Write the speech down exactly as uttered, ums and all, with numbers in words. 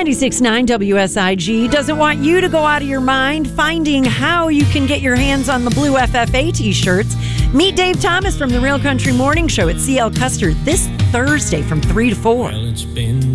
ninety-six point nine W S I G doesn't want you to go out of your mind finding how you can get your hands on the blue F F A t-shirts. Meet Dave Thomas from the Real Country Morning Show at C L Custer this Thursday from three to four. Well, it's been